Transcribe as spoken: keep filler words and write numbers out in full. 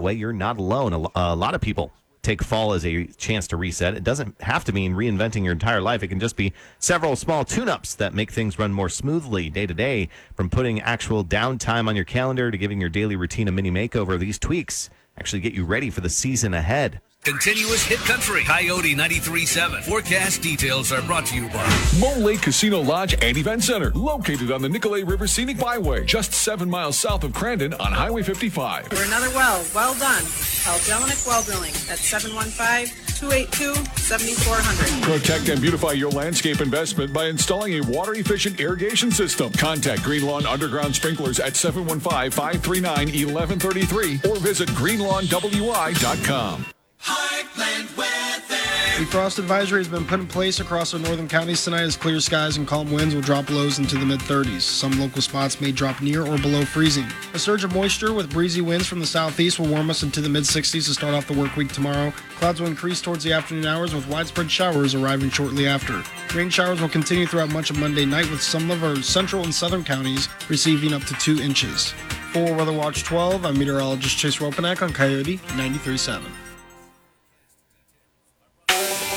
way you're not alone. A, a lot of people take fall as a chance to reset. It doesn't have to mean reinventing your entire life. It can just be several small tune-ups that make things run more smoothly day to day. From putting actual downtime on your calendar to giving your daily routine a mini makeover, these tweaks actually get you ready for the season ahead. Continuous hit country, Coyote ninety-three point seven. Forecast details are brought to you by Mole Lake Casino Lodge and Event Center, located on the Nicolet River Scenic Byway, just seven miles south of Crandon on Highway fifty-five. For another well, well done. Call Jelinek Well Drilling at seven one five, two eight two, seven four zero zero. Protect and beautify your landscape investment by installing a water-efficient irrigation system. Contact Green Lawn Underground Sprinklers at seven one five, five three nine, one one three three or visit green lawn w i dot com. Heartland weather. The frost advisory has been put in place across our northern counties tonight as clear skies and calm winds will drop lows into the mid-thirties. Some local spots may drop near or below freezing. A surge of moisture with breezy winds from the southeast will warm us into the mid-sixties to start off the work week tomorrow. Clouds will increase towards the afternoon hours with widespread showers arriving shortly after. Rain showers will continue throughout much of Monday night with some of our central and southern counties receiving up to two inches. For Weather Watch twelve, I'm meteorologist Chase Ropanak on Coyote ninety-three point seven.